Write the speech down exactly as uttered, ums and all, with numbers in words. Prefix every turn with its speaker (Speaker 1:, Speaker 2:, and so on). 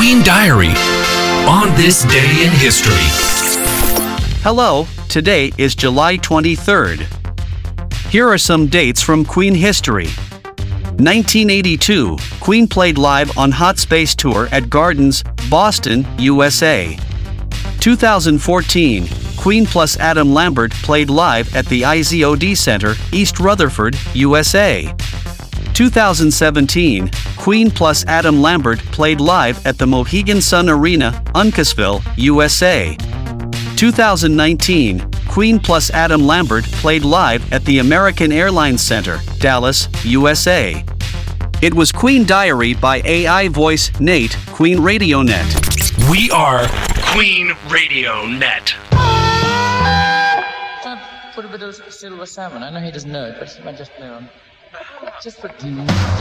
Speaker 1: Queen Diary on this day in history.
Speaker 2: Hello, today is July twenty-third. Here are some dates from Queen history. nineteen eighty-two, Queen played live on Hot Space Tour at Gardens, Boston, U S A. two thousand fourteen, Queen plus Adam Lambert played live at the I Z O D Center, East Rutherford, U S A. two thousand seventeen, Queen plus Adam Lambert played live at the Mohegan Sun Arena, Uncasville, U S A. two thousand nineteen, Queen plus Adam Lambert played live at the American Airlines Center, Dallas, U S A. It was Queen Diary by A I voice Nate, Queen Radio Net.
Speaker 1: We are Queen Radio Net.
Speaker 3: Put a bit of silver salmon. I know he doesn't know it, but I just know. Just put.